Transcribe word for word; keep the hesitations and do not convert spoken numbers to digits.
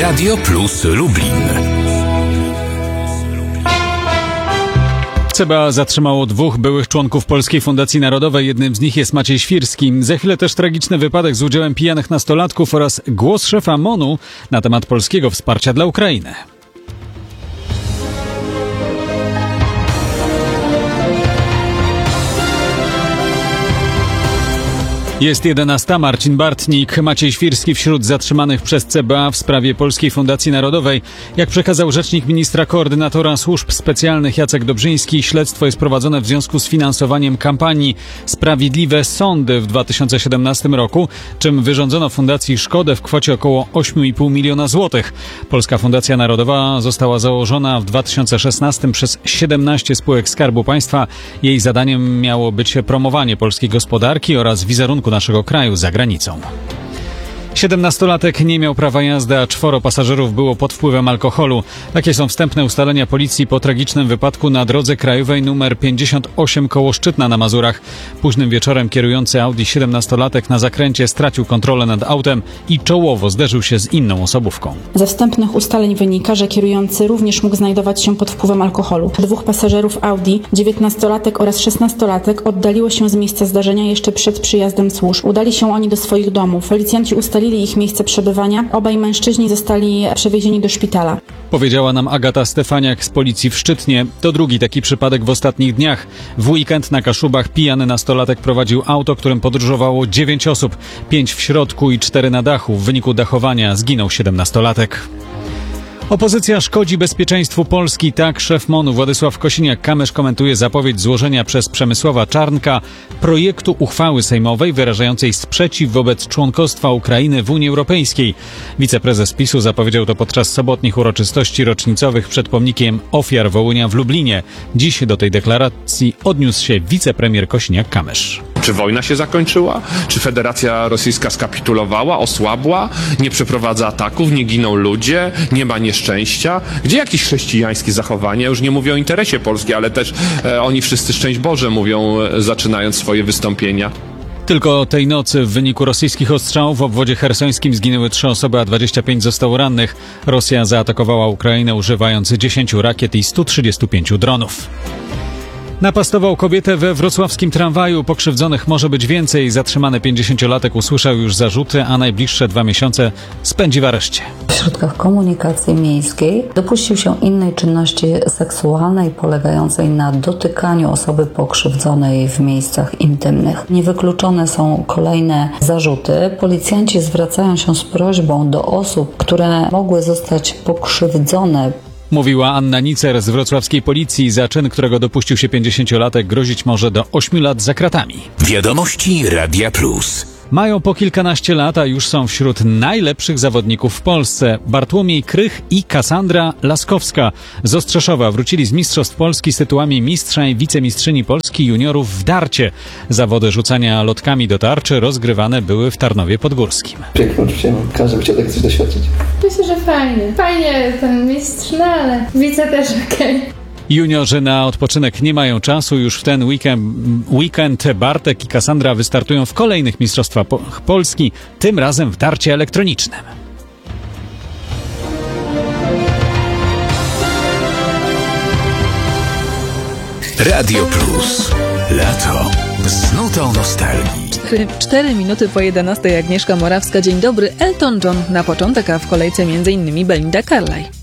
Radio Plus Lublin. C B A zatrzymało dwóch byłych członków Polskiej Fundacji Narodowej. Jednym z nich jest Maciej Świrski. Za chwilę też tragiczny wypadek z udziałem pijanych nastolatków oraz głos szefa M O N-u na temat polskiego wsparcia dla Ukrainy. Jest jedenasta. Marcin Bartnik. Maciej Świrski wśród zatrzymanych przez C B A w sprawie Polskiej Fundacji Narodowej. Jak przekazał rzecznik ministra koordynatora służb specjalnych Jacek Dobrzyński, śledztwo jest prowadzone w związku z finansowaniem kampanii Sprawiedliwe Sądy w dwa tysiące siedemnastym roku, czym wyrządzono fundacji szkodę w kwocie około osiem i pół miliona złotych. Polska Fundacja Narodowa została założona w dwa tysiące szesnastym przez siedemnaście spółek Skarbu Państwa. Jej zadaniem miało być promowanie polskiej gospodarki oraz wizerunku naszego kraju za granicą. siedemnastolatek nie miał prawa jazdy, a czworo pasażerów było pod wpływem alkoholu. Takie są wstępne ustalenia policji po tragicznym wypadku na drodze krajowej nr pięćdziesiąt osiem koło Szczytna na Mazurach. Późnym wieczorem kierujący Audi siedemnastolatek na zakręcie stracił kontrolę nad autem i czołowo zderzył się z inną osobówką. Ze wstępnych ustaleń wynika, że kierujący również mógł znajdować się pod wpływem alkoholu. Dwóch pasażerów Audi, dziewiętnastolatek oraz szesnastolatek, oddaliło się z miejsca zdarzenia jeszcze przed przyjazdem służb. Udali się oni do swoich domów. Policjanci ustalili ich miejsce przebywania. Obaj mężczyźni zostali przewiezieni do szpitala. Powiedziała nam Agata Stefaniak z policji w Szczytnie. To drugi taki przypadek w ostatnich dniach. W weekend na Kaszubach pijany nastolatek prowadził auto, którym podróżowało dziewięć osób. Pięć w środku i cztery na dachu. W wyniku dachowania zginął siedemnastolatek. Opozycja szkodzi bezpieczeństwu Polski. Tak szef M O N-u Władysław Kosiniak-Kamysz komentuje zapowiedź złożenia przez Przemysława Czarnka projektu uchwały sejmowej wyrażającej sprzeciw wobec członkostwa Ukrainy w Unii Europejskiej. Wiceprezes PiSu zapowiedział to podczas sobotnich uroczystości rocznicowych przed pomnikiem ofiar Wołynia w Lublinie. Dziś do tej deklaracji odniósł się wicepremier Kosiniak-Kamysz. Czy wojna się zakończyła? Czy Federacja Rosyjska skapitulowała, osłabła? Nie przeprowadza ataków, nie giną ludzie, nie ma nieszczęścia? Gdzie jakieś chrześcijańskie zachowania? Już nie mówię o interesie Polski, ale też e, oni wszyscy szczęść Boże mówią, e, zaczynając swoje wystąpienia. Tylko tej nocy w wyniku rosyjskich ostrzałów w obwodzie chersońskim zginęły trzy osoby, a dwadzieścia pięć zostało rannych. Rosja zaatakowała Ukrainę używając dziesięciu rakiet i stu trzydziestu pięciu dronów. Napastował kobietę we wrocławskim tramwaju. Pokrzywdzonych może być więcej. Zatrzymany pięćdziesięciolatek usłyszał już zarzuty, a najbliższe dwa miesiące spędzi w areszcie. W środkach komunikacji miejskiej dopuścił się innej czynności seksualnej polegającej na dotykaniu osoby pokrzywdzonej w miejscach intymnych. Niewykluczone są kolejne zarzuty. Policjanci zwracają się z prośbą do osób, które mogły zostać pokrzywdzone. Mówiła Anna Nicer z wrocławskiej policji. Za czyn, którego dopuścił się pięćdziesięciolatek, grozić może do ośmiu lat za kratami. Wiadomości Radia Plus. Mają po kilkanaście lat, a już są wśród najlepszych zawodników w Polsce. Bartłomiej Krych i Kasandra Laskowska z Ostrzeszowa wrócili z Mistrzostw Polski z tytułami mistrza i wicemistrzyni Polski juniorów w darcie. Zawody rzucania lotkami do tarczy rozgrywane były w Tarnowie Podgórskim. Piękne uczucie, każdy by chciał takie coś doświadczyć. Myślę, że fajnie. Fajnie ten mistrz, no ale widzę też okej. Okay. Juniorzy na odpoczynek nie mają czasu. Już w ten weekend, weekend Bartek i Kasandra wystartują w kolejnych Mistrzostwach Polski, tym razem w darcie elektronicznym. Radio Plus. Lato z nutą nostalgii. Cztery minuty po jedenastej. Agnieszka Morawska. Dzień dobry. Elton John na początek, a w kolejce między innymi Belinda Carlisle.